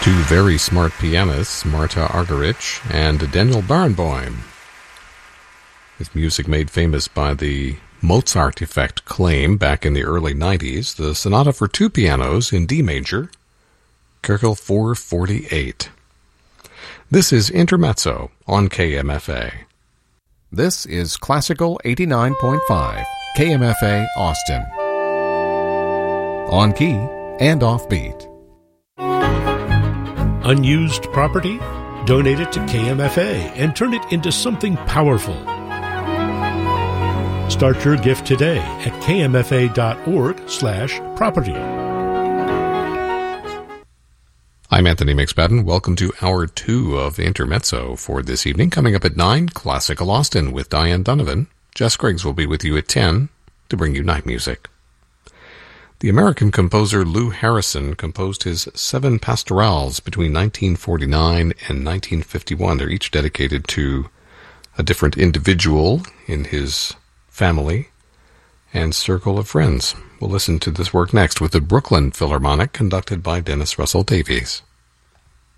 Two very smart pianists, Marta Argerich and Daniel Barenboim. His music made famous by the Mozart effect claim back in the early 90s, the Sonata for Two Pianos in D major, Köchel 448. This is Intermezzo on KMFA. This is Classical 89.5, KMFA Austin. On key and offbeat. Unused property? Donate it to KMFA and turn it into something powerful. Start your gift today at kmfa.org/property. I'm Anthony McSpadden. Welcome to Hour 2 of Intermezzo for this evening. Coming up at 9, Classical Austin with Diane Donovan. Jess Griggs will be with you at 10 to bring you night music. The American composer Lou Harrison composed his 7 pastorals between 1949 and 1951. They're each dedicated to a different individual in his family and circle of friends. We'll listen to this work next with the Brooklyn Philharmonic, conducted by Dennis Russell Davies.